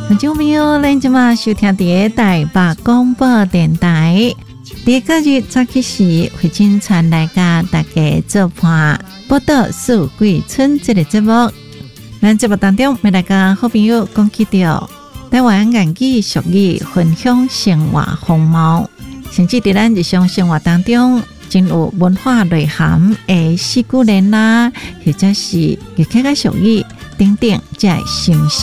观众朋友，咱今晚收听的台北广播电台，第个日早起时会经传来甲大家做伴报道四季春这个节目。咱节目当中，为大家好朋友讲起到台湾言语俗语分享生活风貌，甚至在咱日常生活当中，真有文化内涵的四句联啦，或者是粵語嘅俗語等等，才係新